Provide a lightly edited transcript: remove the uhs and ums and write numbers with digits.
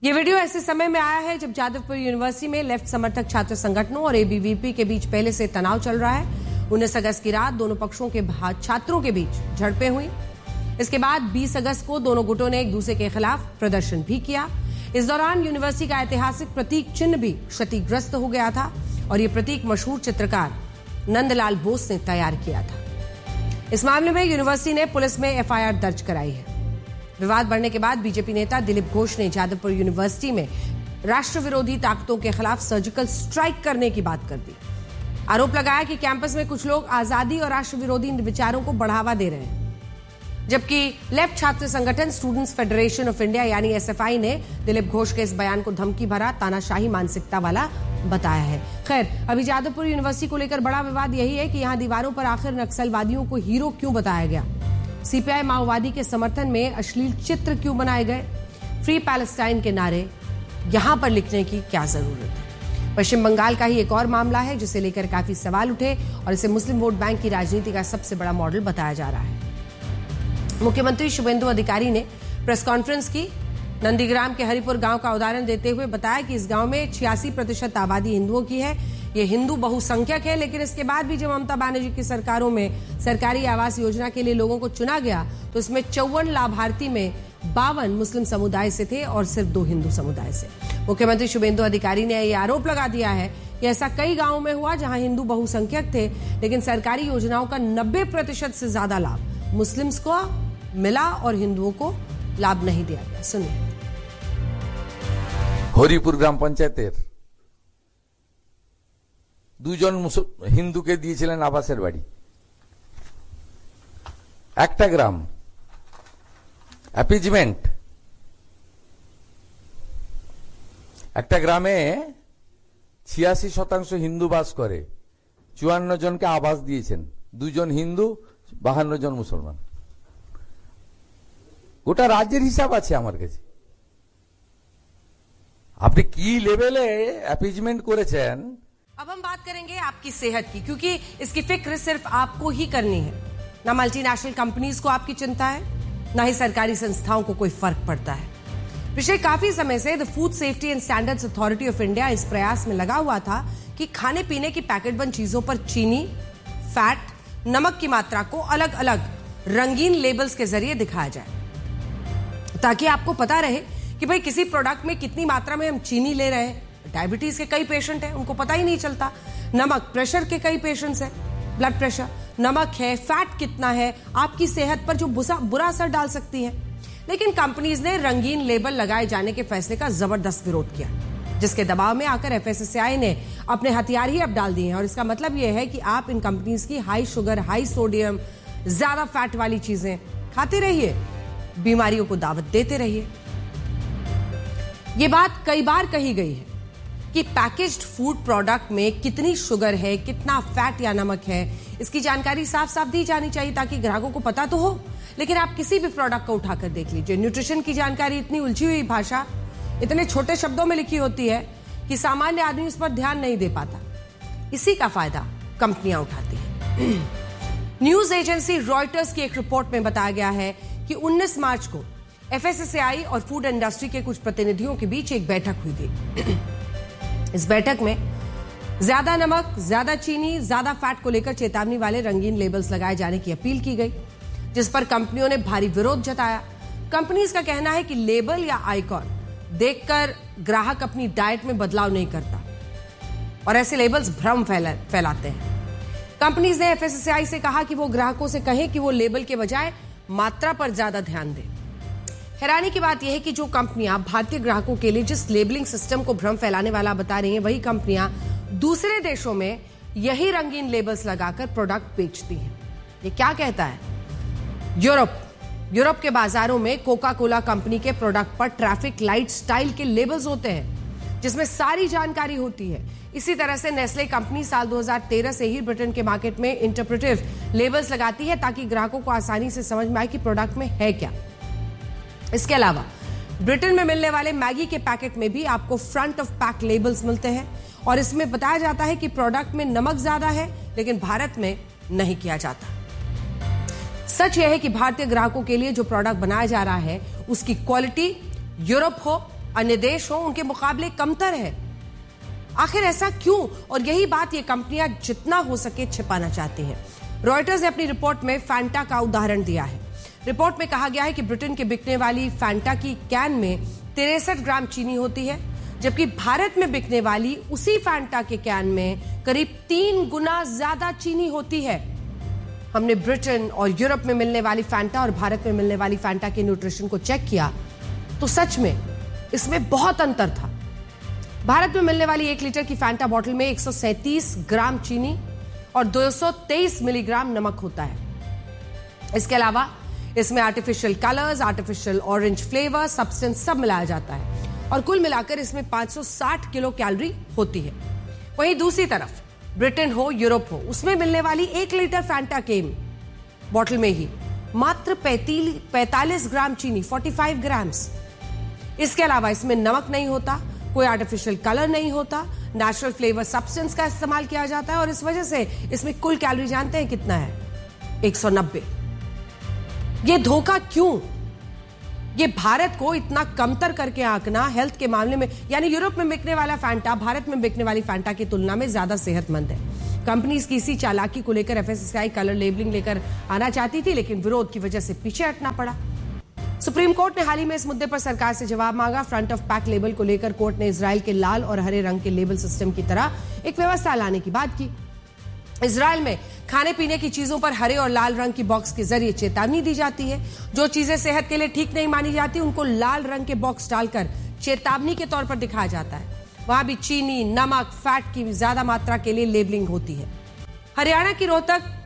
ये वीडियो ऐसे समय में आया है जब जादवपुर यूनिवर्सिटी में लेफ्ट समर्थक छात्र संगठनों और एबीवीपी के बीच पहले से तनाव चल रहा है। 19 अगस्त की रात दोनों पक्षों के छात्रों के बीच झड़पें हुई। इसके बाद 20 अगस्त को दोनों गुटों ने एक दूसरे के खिलाफ प्रदर्शन भी किया। इस दौरान यूनिवर्सिटी का ऐतिहासिक प्रतीक चिन्ह भी क्षतिग्रस्त हो गया था और ये प्रतीक मशहूर चित्रकार नंदलाल बोस ने तैयार किया था। इस मामले में यूनिवर्सिटी ने पुलिस में एफआईआर दर्ज कराई है। विवाद बढ़ने के बाद बीजेपी नेता दिलीप घोष ने जादवपुर यूनिवर्सिटी में राष्ट्र विरोधी ताकतों के खिलाफ सर्जिकल स्ट्राइक करने की बात कर दी। आरोप लगाया कि कैंपस में कुछ लोग आजादी और राष्ट्र विरोधी विचारों को बढ़ावा दे रहे हैं, जबकि लेफ्ट छात्र संगठन स्टूडेंट्स फेडरेशन ऑफ इंडिया यानी एसएफआई ने दिलीप घोष के इस बयान को धमकी भरा तानाशाही मानसिकता वाला बताया है। खैर, अभी जादवपुर यूनिवर्सिटी को लेकर बड़ा विवाद यही है कि यहां दीवारों पर आखिर नक्सलवादियों को हीरो क्यों बताया गया, सीपीआई माओवादी के समर्थन में अश्लील चित्र क्यों बनाए गए, फ्री पैलेस्टाइन के नारे यहां पर लिखने की क्या जरूरत है। पश्चिम बंगाल का ही एक और मामला है जिसे लेकर काफी सवाल उठे और इसे मुस्लिम वोट बैंक की राजनीति का सबसे बड़ा मॉडल बताया जा रहा है। मुख्यमंत्री शुभेंदु अधिकारी ने प्रेस कॉन्फ्रेंस की। नंदीग्राम के हरिपुर गांव का उदाहरण देते हुए बताया कि इस गांव में 86% आबादी हिंदुओं की है। ये हिंदू बहुसंख्यक है, लेकिन इसके बाद भी जब ममता बनर्जी की सरकारों में सरकारी आवास योजना के लिए लोगों को चुना गया तो इसमें 54 लाभार्थी में 52 मुस्लिम समुदाय से थे और सिर्फ 2 हिंदू समुदाय से। मुख्यमंत्री शुभेंदु अधिकारी ने यह आरोप लगा दिया है कि ऐसा कई गांवों में हुआ जहां हिंदू बहुसंख्यक थे, लेकिन सरकारी योजनाओं का 90% से ज्यादा लाभ मुस्लिम्स को मिला और हिंदुओं को लाभ नहीं दिया गया। सुनिए। হরিপুর গ্রাম পঞ্চায়েতের দুজন হিন্দুকে দিয়েছিলেন আবাসের বাড়ি। একটা গ্রাম অ্যাপিজমেন্ট, একটা গ্রামে 86% হিন্দু বাস করে, 54 জনকে আবাস দিয়েছেন, 2 জন হিন্দু 52 জন মুসলমান। গোটা রাজ্যের হিসাব আছে আমার কাছে। আপনি কি লেভেলে অ্যাপিজমেন্ট করেছেন। अब हम बात करेंगे आपकी सेहत की, क्योंकि इसकी फिक्र सिर्फ आपको ही करनी है। ना मल्टीनेशनल कंपनीज को आपकी चिंता है, ना ही सरकारी संस्थाओं को कोई फर्क पड़ता है। पिछले काफी समय से the food safety and standards authority of India इस प्रयास में लगा हुआ था कि खाने पीने की पैकेट बंद चीजों पर चीनी, फैट, नमक की मात्रा को अलग अलग रंगीन लेबल्स के जरिए दिखाया जाए, ताकि आपको पता रहे कि भाई किसी प्रोडक्ट में कितनी मात्रा में हम चीनी ले रहे हैं। डायबिटीज के कई पेशेंट हैं, उनको पता ही नहीं चलता। नमक, प्रेशर के कई पेशेंट्स हैं, ब्लड प्रेशर, नमक है, फैट कितना है, आपकी सेहत पर जो बुरा असर डाल सकती है। लेकिन कंपनीज ने रंगीन लेबल लगाए जाने के फैसले का जबरदस्त विरोध किया, जिसके दबाव में आकर एफएसएसएआई ने अपने हथियार ही अब डाल दिए हैं। और इसका मतलब यह है कि आप इन कंपनीज की हाई शुगर, हाई सोडियम, ज्यादा फैट वाली चीजें खाते रहिए, बीमारियों को दावत देते रहिए। यह बात कई बार कही गई है कि पैकेज्ड फूड प्रोडक्ट में कितनी शुगर है, कितना फैट या नमक है, इसकी जानकारी साफ साफ दी जानी चाहिए ताकि ग्राहकों को पता तो हो। लेकिन आप किसी भी प्रोडक्ट को उठाकर देख लीजिए, न्यूट्रिशन की जानकारी इतनी उलझी हुई भाषा, इतने छोटे शब्दों में लिखी होती है कि सामान्य आदमी उस पर ध्यान नहीं दे पाता। इसी का फायदा कंपनियां उठाती हैं। न्यूज एजेंसी रॉयटर्स की एक रिपोर्ट में बताया गया है कि 19 मार्च को एफएसएसएआई और फूड इंडस्ट्री के कुछ प्रतिनिधियों के बीच एक बैठक हुई थी। इस बैठक में ज्यादा नमक, ज्यादा चीनी, ज्यादा फैट को लेकर चेतावनी वाले रंगीन लेबल्स लगाए जाने की अपील की गई, जिस पर कंपनियों ने भारी विरोध जताया। कंपनीज का कहना है कि लेबल या आइकॉन देखकर ग्राहक अपनी डाइट में बदलाव नहीं करता और ऐसे लेबल्स भ्रम फैलाते हैं। कंपनीज ने एफएसएसएआई से कहा कि वो ग्राहकों से कहें कि वो लेबल के बजाय मात्रा पर ज्यादा ध्यान दें। हैरानी की बात यह है कि जो कंपनियां भारतीय ग्राहकों के लिए जिस लेबलिंग सिस्टम को भ्रम फैलाने वाला बता रही हैं, वही कंपनियां दूसरे देशों में यही रंगीन लेबल्स लगाकर प्रोडक्ट बेचती हैं। ये क्या कहता है? यूरोप के बाजारों में कोका कोला कंपनी के प्रोडक्ट पर ट्रैफिक लाइट स्टाइल के लेबल्स होते हैं, जिसमें सारी जानकारी होती है। इसी तरह से नेस्ले कंपनी साल 2013 से ही ब्रिटेन के मार्केट में इंटरप्रेटिव लेबल्स लगाती है ताकि ग्राहकों को आसानी से समझ में आए कि प्रोडक्ट में है क्या। इसके अलावा ब्रिटेन में मिलने वाले मैगी के पैकेट में भी आपको फ्रंट ऑफ पैक लेबल्स मिलते हैं और इसमें बताया जाता है कि प्रोडक्ट में नमक ज्यादा है, लेकिन भारत में नहीं किया जाता। सच यह है कि भारतीय ग्राहकों के लिए जो प्रोडक्ट बनाया जा रहा है उसकी क्वालिटी यूरोप हो अन्य देश हो उनके मुकाबले कमतर है। आखिर ऐसा क्यों? और यही बात ये कंपनियां जितना हो सके छिपाना चाहती हैं। रॉयटर्स ने अपनी रिपोर्ट में फैंटा का उदाहरण दिया है। रिपोर्ट में कहा गया है कि ब्रिटेन के बिकने वाली फैंटा की कैन में 63 ग्राम चीनी होती है, जबकि भारत में बिकने वाली उसी फैंटा के कैन में करीब 3 गुना ज्यादा चीनी होती है। हमने ब्रिटेन और यूरोप में मिलने वाली फैंटा और भारत में मिलने वाली फैंटा के न्यूट्रिशन को चेक किया तो सच में इसमें बहुत अंतर था। भारत में मिलने वाली 1 लीटर की फैंटा बोतल में 137 ग्राम चीनी और 223 मिलीग्राम नमक होता है। इसके अलावा इसमें artificial colours, artificial orange flavour, substance सब मिलाया जाता है और कुल मिलाकर इसमें 560 किलो कैलोरी होती है। वहीं दूसरी तरफ ब्रिटेन हो, यूरोप हो, उसमें मिलने वाली 1 लीटर फैंटा के बोतल में ही मात्र 45 ग्राम चीनी, 45 ग्राम्स। इसके अलावा इसमें नमक नहीं होता, कोई आर्टिफिशियल कलर नहीं होता, नेचुरल फ्लेवर सब्सटेंस का इस्तेमाल किया जाता है और इस वजह से इसमें कुल कैलोरी जानते हैं कितना है? 190। ये धोखा क्यों? ये भारत को इतना कमतर करके आंकना हेल्थ के मामले में, यानी यूरोप में बिकने वाला फैंटा भारत में बिकने वाली फैंटा की तुलना में ज्यादा सेहतमंद है। कंपनीज की इसी चालाकी को लेकर एफएसएसआई कलर लेबलिंग लेकर आना चाहती थी, लेकिन विरोध की वजह से पीछे हटना पड़ा। सुप्रीम कोर्ट ने हाल ही में इस मुद्दे पर सरकार से जवाब मांगा। फ्रंट ऑफ पैक लेबल को लेकर कोर्ट ने इजराइल के लाल और हरे रंग के लेबल सिस्टम की तरह एक व्यवस्था लाने की बात की। इजराइल में खाने पीने की चीजों पर हरे और लाल रंग की बॉक्स के जरिए चेतावनी दी जाती है। जो चीजें सेहत के लिए ठीक नहीं मानी जाती उनको लाल रंग के बॉक्स डालकर चेतावनी के तौर पर दिखाया जाता है। वहां भी चीनी, नमक, फैट की ज्यादा मात्रा के लिए लेबलिंग होती है। हरियाणा की रोहतक